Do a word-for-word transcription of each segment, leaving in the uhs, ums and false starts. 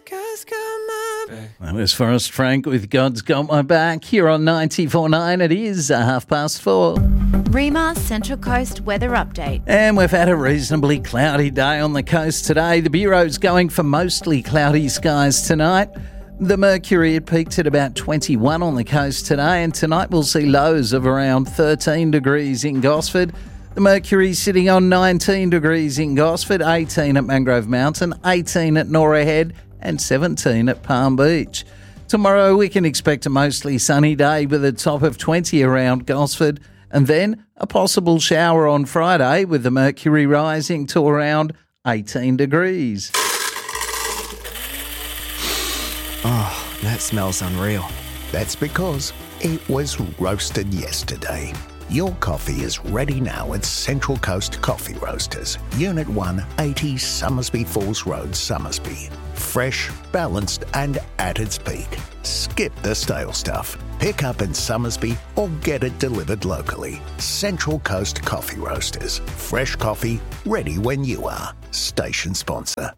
God's got my back. That was Forrest Frank with God's Got My Back here on ninety-four point nine. It is uh, half past four. REMA Central Coast weather update. And we've had a reasonably cloudy day on the coast today. The Bureau's going for mostly cloudy skies tonight. The mercury had peaked at about twenty-one on the coast today, and tonight we'll see lows of around thirteen degrees in Gosford. The mercury sitting on nineteen degrees in Gosford, eighteen at Mangrove Mountain, eighteen at Norah Head, and seventeen at Palm Beach. Tomorrow we can expect a mostly sunny day with a top of twenty around Gosford, and then a possible shower on Friday with the mercury rising to around eighteen degrees. Oh, that smells unreal. That's because it was roasted yesterday. Your coffee is ready now at Central Coast Coffee Roasters, Unit one, eighty Summersby Falls Road, Summersby. Fresh, balanced and at its peak. Skip the stale stuff. Pick up in Summersby or get it delivered locally. Central Coast Coffee Roasters. Fresh coffee, ready when you are. Station sponsor.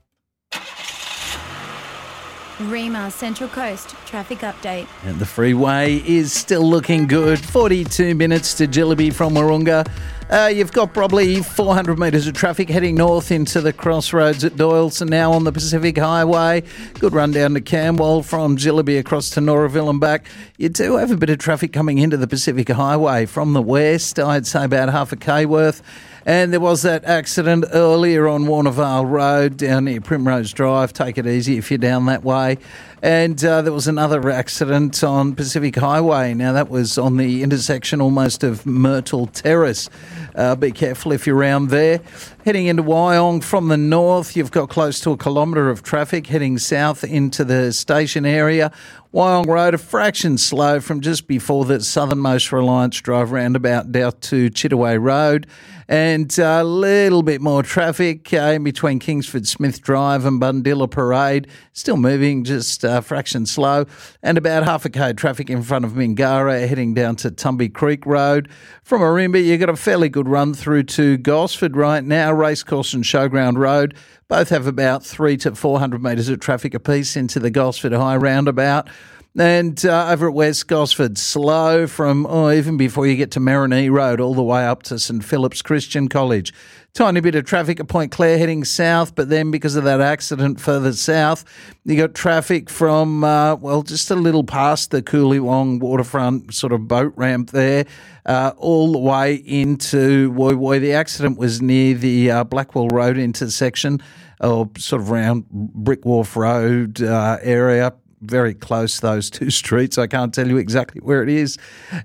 REMA Central Coast traffic update. And the freeway is still looking good. forty-two minutes to Jillaby from Wahroonga. Uh, you've got probably four hundred metres of traffic heading north into the crossroads at Doyleson now on the Pacific Highway. Good run down to Camwell from Jillaby across to Noraville and back. You do have a bit of traffic coming into the Pacific Highway from the west. I'd say about half a K worth. And there was that accident earlier on Warnervale Road down near Primrose Drive. Take it easy if you're down that way. And uh, there was another accident on Pacific Highway. Now, that was on the intersection almost of Myrtle Terrace. Uh, be careful if you're around there. Heading into Wyong from the north, you've got close to a kilometre of traffic heading south into the station area. Wyong Road, a fraction slow from just before the southernmost Reliance Drive roundabout down to Chittaway Road. And a little bit more traffic uh, in between Kingsford Smith Drive and Bundilla Parade. Still moving, just a fraction slow. And about half a K traffic in front of Mingara heading down to Tumby Creek Road. From Orimba, you've got a fairly good run through to Gosford right now. Racecourse and Showground Road both have about three to four hundred metres of traffic apiece into the Gosford High roundabout. And uh, over at West Gosford, slow from oh, even before you get to Marinee Road all the way up to St Philip's Christian College. Tiny bit of traffic at Point Clare heading south, but then because of that accident further south, you got traffic from, uh, well, just a little past the Coolywong waterfront sort of boat ramp there, uh, all the way into Woy Woy. The accident was near the uh, Blackwell Road intersection, or sort of around Brick Wharf Road uh, area. Very close, those two streets. I can't tell you exactly where it is.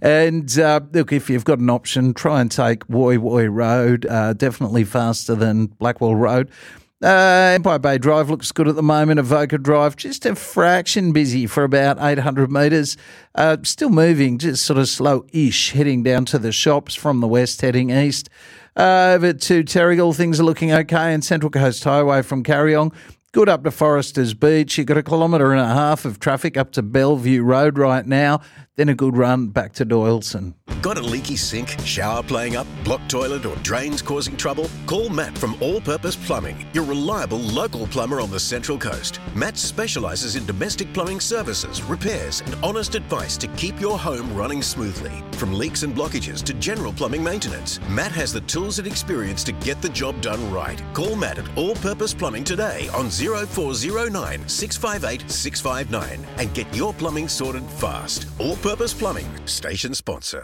And uh, look, if you've got an option, try and take Woy Woy Road, uh, definitely faster than Blackwell Road. Uh, Empire Bay Drive looks good at the moment. Avoca Drive, just a fraction busy for about eight hundred metres. Uh, still moving, just sort of slow-ish, heading down to the shops from the west, heading east. Uh, over to Terrigal, things are looking okay. And Central Coast Highway from Carryong, good up to Foresters Beach. You've got a kilometre and a half of traffic up to Bellevue Road right now, then a good run back to Doyleson. Got a leaky sink, shower playing up, blocked toilet or drains causing trouble? Call Matt from All Purpose Plumbing, your reliable local plumber on the Central Coast. Matt specialises in domestic plumbing services, repairs and honest advice to keep your home running smoothly. From leaks and blockages to general plumbing maintenance, Matt has the tools and experience to get the job done right. Call Matt at All Purpose Plumbing today on zero four zero nine, six five eight, six five nine and get your plumbing sorted fast. All Purpose Plumbing, station sponsor.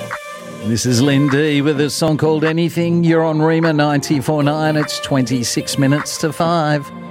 This is Lynn D with a song called Anything. You're on REMA ninety-four point nine. It's twenty-six minutes to five.